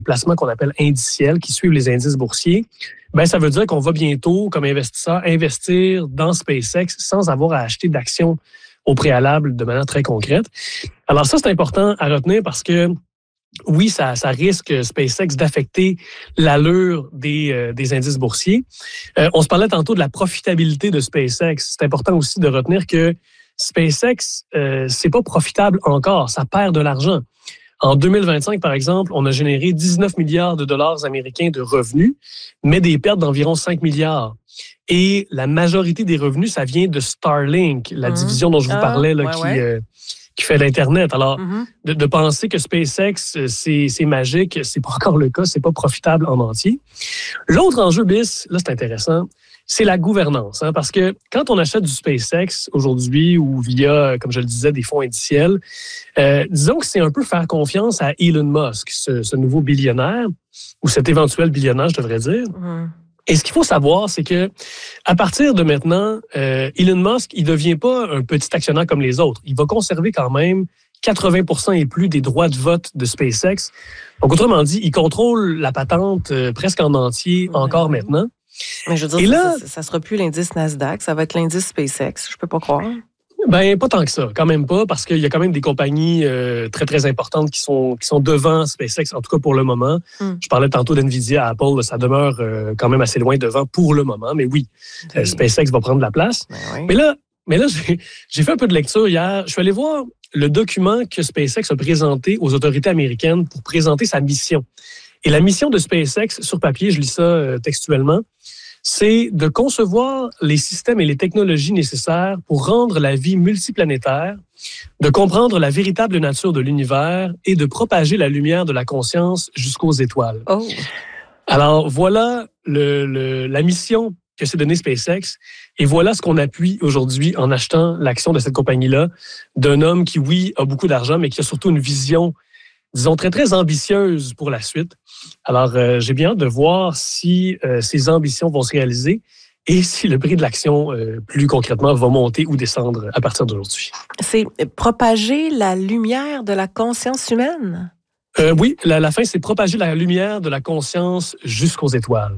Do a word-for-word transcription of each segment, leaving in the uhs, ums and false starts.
placements qu'on appelle indiciels, qui suivent les indices boursiers, ben ça veut dire qu'on va bientôt, comme investisseur, investir dans SpaceX sans avoir à acheter d'actions au préalable de manière très concrète. Alors ça, c'est important à retenir parce que oui, ça, ça risque SpaceX d'affecter l'allure des, euh, des indices boursiers. Euh, on se parlait tantôt de la profitabilité de SpaceX. C'est important aussi de retenir que SpaceX, euh, c'est pas profitable encore. Ça perd de l'argent. En deux mille vingt-cinq, par exemple, on a généré dix-neuf milliards de dollars américains de revenus, mais des pertes d'environ cinq milliards. Et la majorité des revenus, ça vient de Starlink, la mmh. division dont je vous parlais, là, ouais, qui... ouais. Euh, qui fait l'Internet. Alors, mm-hmm. de, de penser que SpaceX, c'est, c'est magique, c'est pas encore le cas, c'est pas profitable en entier. L'autre enjeu, bis, là, c'est intéressant, c'est la gouvernance. Hein, parce que quand on achète du SpaceX aujourd'hui ou via, comme je le disais, des fonds indiciels, euh, disons que c'est un peu faire confiance à Elon Musk, ce, ce nouveau billionnaire, ou cet éventuel billionnaire, je devrais dire. Mm. Et ce qu'il faut savoir, c'est que à partir de maintenant, euh, Elon Musk, il ne devient pas un petit actionnaire comme les autres. Il va conserver quand même quatre-vingts pour cent et plus des droits de vote de SpaceX. Donc, autrement dit, il contrôle la patente euh, presque en entier ouais. encore maintenant. Mais je veux dire, et là, ça ne sera plus l'indice Nasdaq, ça va être l'indice SpaceX. Je ne peux pas croire. Ben pas tant que ça, quand même pas, parce qu'il y a quand même des compagnies euh, très, très importantes qui sont, qui sont devant SpaceX, en tout cas pour le moment. Mm. Je parlais tantôt d'NVIDIA, Apple, ça demeure euh, quand même assez loin devant pour le moment, mais oui, oui. Euh, SpaceX va prendre la place. Ben oui. Mais là, mais là j'ai, j'ai fait un peu de lecture hier. Je suis allé voir le document que SpaceX a présenté aux autorités américaines pour présenter sa mission. Et la mission de SpaceX, sur papier, je lis ça euh, textuellement, c'est de concevoir les systèmes et les technologies nécessaires pour rendre la vie multiplanétaire, de comprendre la véritable nature de l'univers et de propager la lumière de la conscience jusqu'aux étoiles. Oh. Alors, voilà le, le, la mission que s'est donnée SpaceX et voilà ce qu'on appuie aujourd'hui en achetant l'action de cette compagnie-là, d'un homme qui, oui, a beaucoup d'argent, mais qui a surtout une vision, disons, très, très ambitieuse pour la suite. Alors, euh, j'ai bien hâte de voir si euh, ces ambitions vont se réaliser et si le prix de l'action, euh, plus concrètement, va monter ou descendre à partir d'aujourd'hui. C'est propager la lumière de la conscience humaine? Euh, oui, la, la fin, c'est propager la lumière de la conscience jusqu'aux étoiles.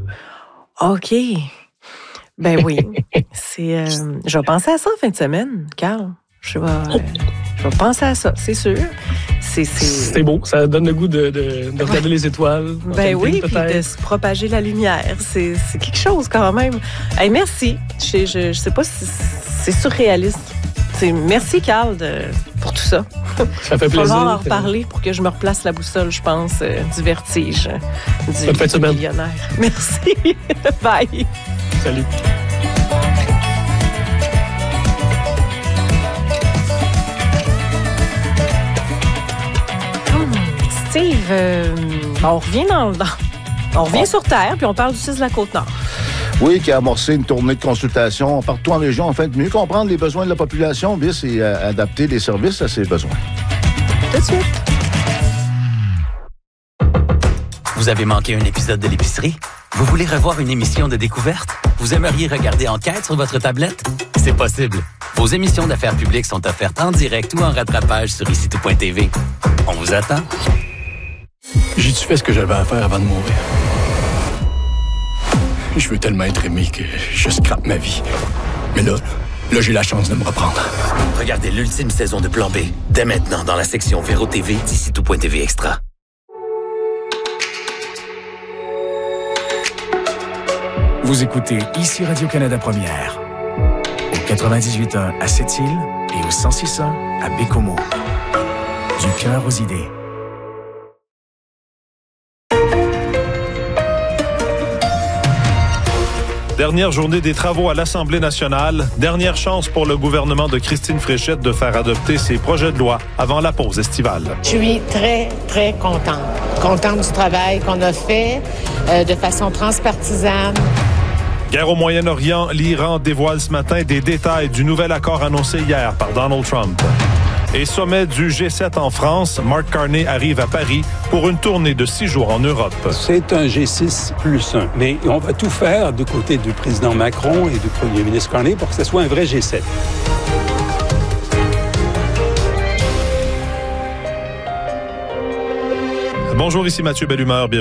OK. Ben oui. c'est, euh, je vais penser à ça en fin de semaine, Carl. Je vais, euh, je vais penser à ça, c'est sûr. C'est, c'est... c'est beau, ça donne le goût de, de, de regarder ouais. les étoiles. Ben oui, puis de se propager la lumière. C'est, c'est quelque chose quand même. Hey, merci. Je, je, je sais pas si c'est surréaliste. C'est, merci, Carl, de, pour tout ça. Ça fait plaisir. Il va falloir en reparler pour que je me replace la boussole, je pense, euh, du vertige du, du millionnaire. Merci. Bye. Salut. Steve, euh, on revient dans, dans on revient oh. sur Terre, puis on parle du six de la Côte-Nord. Oui, qui a amorcé une tournée de consultation partout en région, afin de mieux comprendre les besoins de la population, bis, et euh, adapter les services à ses besoins. Tout de suite. Vous avez manqué un épisode de l'Épicerie? Vous voulez revoir une émission de découverte? Vous aimeriez regarder Enquête sur votre tablette? C'est possible. Vos émissions d'affaires publiques sont offertes en direct ou en rattrapage sur ici tout point t v. On vous attend. J'ai-tu fait ce que j'avais à faire avant de mourir? Je veux tellement être aimé que je scrape ma vie. Mais là, là, j'ai la chance de me reprendre. Regardez l'ultime saison de Plan B, dès maintenant dans la section Véro T V d'ici tout point t v Extra. Vous écoutez ici Radio-Canada Première, au quatre-vingt-dix-huit point un à Sept-Îles et au cent six point un à Bécomo. Du cœur aux idées. Dernière journée des travaux à l'Assemblée nationale. Dernière chance pour le gouvernement de Christine Fréchette de faire adopter ses projets de loi avant la pause estivale. Je suis très, très contente. Contente du travail qu'on a fait euh, de façon transpartisane. Guerre au Moyen-Orient, l'Iran dévoile ce matin des détails du nouvel accord annoncé hier par Donald Trump. Et sommet du G sept en France, Mark Carney arrive à Paris pour une tournée de six jours en Europe. C'est un G six plus un, mais on va tout faire du côté du président Macron et du premier ministre Carney pour que ce soit un vrai G sept. Bonjour, ici Mathieu Bellumeur.